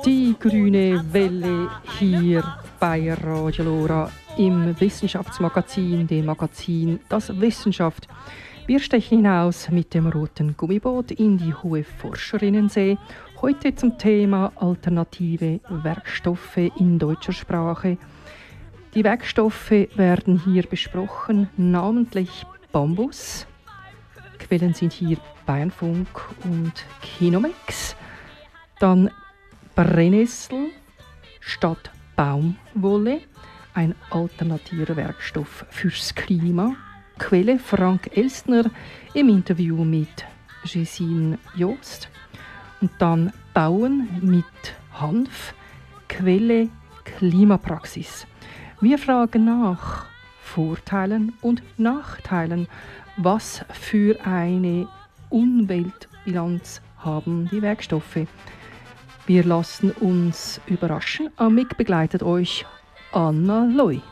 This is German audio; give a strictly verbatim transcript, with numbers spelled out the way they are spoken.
Die grüne Welle hier bei Radio Lora im Wissenschaftsmagazin, dem Magazin Das Wissenschaft. Wir stechen hinaus mit dem roten Gummiboot in die hohe Forscherinnensee. Heute zum Thema alternative Werkstoffe in deutscher Sprache. Die Werkstoffe werden hier besprochen, namentlich Bambus. Quellen sind hier Bayernfunk und Kinomex. Dann Brennnessel statt Baumwolle, ein alternativer Werkstoff fürs Klima. Quelle Frank Elstner im Interview mit Gesine Jost. Und dann Bauen mit Hanf, Quelle Klimapraxis. Wir fragen nach Vorteilen und Nachteilen. Was für eine Umweltbilanz haben die Werkstoffe? Wir lassen uns überraschen. Am Mic begleitet euch Anna Loi.